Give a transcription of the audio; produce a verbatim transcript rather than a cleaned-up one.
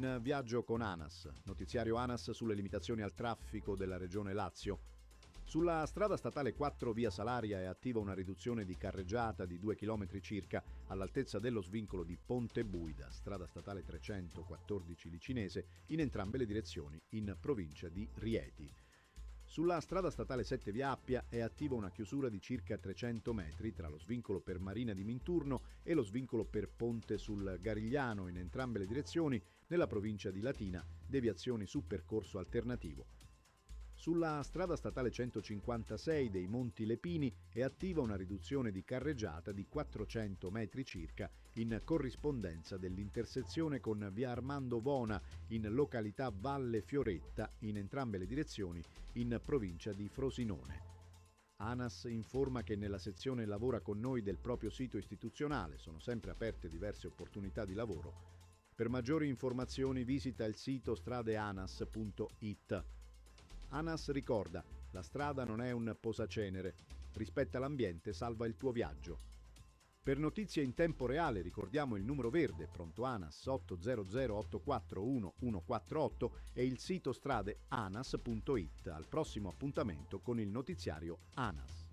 In viaggio con ANAS, notiziario ANAS sulle limitazioni al traffico della regione Lazio. Sulla strada statale quattro via Salaria è attiva una riduzione di carreggiata di due chilometri circa all'altezza dello svincolo di Ponte Buida, strada statale trecentoquattordici Licinese, in entrambe le direzioni, in provincia di Rieti. Sulla strada statale sette via Appia è attiva una chiusura di circa trecento metri tra lo svincolo per Marina di Minturno e lo svincolo per Ponte sul Garigliano in entrambe le direzioni nella provincia di Latina, deviazioni su percorso alternativo. Sulla strada statale centocinquantasei dei Monti Lepini è attiva una riduzione di carreggiata di quattrocento metri circa in corrispondenza dell'intersezione con via Armando Vona in località Valle Fioretta in entrambe le direzioni in provincia di Frosinone. ANAS informa che nella sezione Lavora con noi del proprio sito istituzionale sono sempre aperte diverse opportunità di lavoro. Per maggiori informazioni visita il sito stradeanas punto it. ANAS ricorda, la strada non è un posacenere, rispetta l'ambiente, salva il tuo viaggio. Per notizie in tempo reale ricordiamo il numero verde pronto ANAS otto zero zero otto quattro uno uno quattro otto e il sito stradeanas punto it. Al prossimo appuntamento con il notiziario ANAS.